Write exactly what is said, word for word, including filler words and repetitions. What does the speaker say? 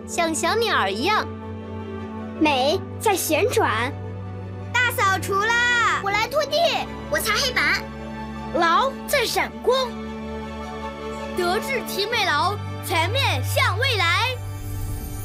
像小鸟一样。 美在旋转。 大扫除啦！ 我来拖地，我擦黑板。 劳在闪光。德智体美劳，全面向未来。